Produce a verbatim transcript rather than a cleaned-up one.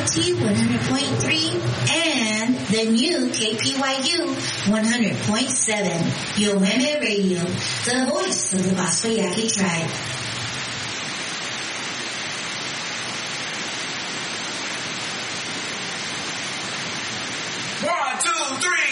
Y T one hundred point three and the new K P Y U one hundred point seven. Yoheme Radio, the voice of the Gospel Yaqui tribe. One, two, three,